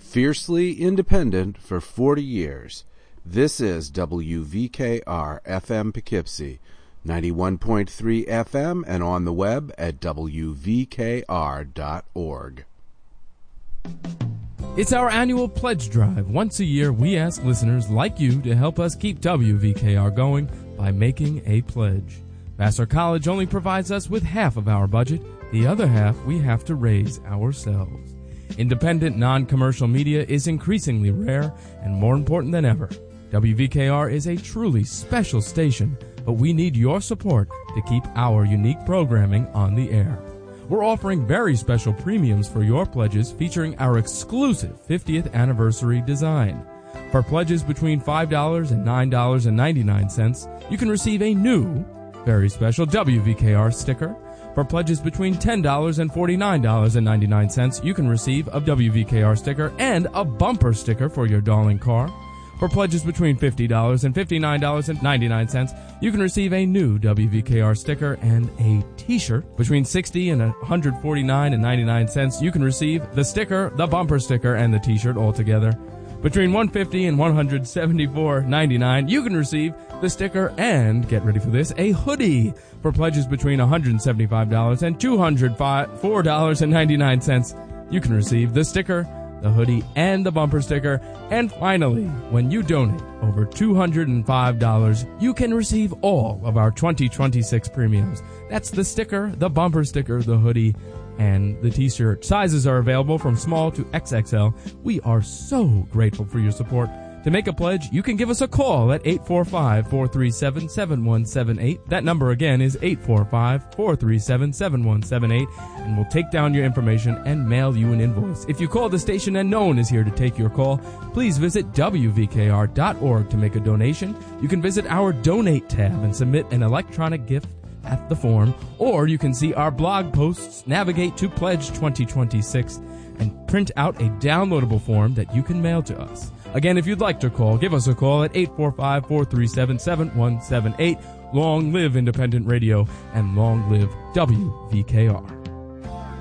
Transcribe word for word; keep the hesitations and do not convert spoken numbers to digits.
Fiercely independent for forty years. This is W V K R F M Poughkeepsie, ninety-one point three F M, and on the web at W V K R dot org. It's our annual pledge drive. Once a year, we ask listeners like you to help us keep W V K R going by making a pledge. Vassar College only provides us with half of our budget. The other half we have to raise ourselves. Independent, non-commercial media is increasingly rare and more important than ever. W V K R is a truly special station, but we need your support to keep our unique programming on the air. We're offering very special premiums for your pledges featuring our exclusive fiftieth anniversary design. For pledges between five dollars and nine dollars and ninety-nine cents, you can receive a new, very special W V K R sticker. For pledges between ten dollars and forty-nine dollars and ninety-nine cents, you can receive a W V K R sticker and a bumper sticker for your darling car. For pledges between fifty dollars and fifty-nine dollars and ninety-nine cents, you can receive a new W V K R sticker and a t-shirt. Between sixty dollars and one hundred forty-nine dollars and ninety-nine cents, you can receive the sticker, the bumper sticker, and the t-shirt all together. Between one hundred fifty dollars and one hundred seventy-four dollars and ninety-nine cents, you can receive the sticker and, get ready for this, a hoodie. For pledges between one hundred seventy-five dollars and two hundred four dollars and ninety-nine cents, you can receive the sticker, the hoodie, and the bumper sticker. And finally, when you donate over two hundred five dollars, you can receive all of our twenty twenty-six premiums. That's the sticker, the bumper sticker, the hoodie, and the t-shirt. Sizes are available from small to X X L. We are so grateful for your support. To make a pledge, you can give us a call at eight four five, four three seven, seven one seven eight. That number again is eight four five, four three seven, seven one seven eight, and we'll take down your information and mail you an invoice. If you call the station and no one is here to take your call, please visit W V K R dot org to make a donation. You can visit our Donate tab and submit an electronic gift at the form, or you can see our blog posts, navigate to Pledge twenty twenty-six, and print out a downloadable form that you can mail to us. Again, if you'd like to call, give us a call at eight four five, four three seven, seven one seven eight. Long live independent radio, and long live W V K R.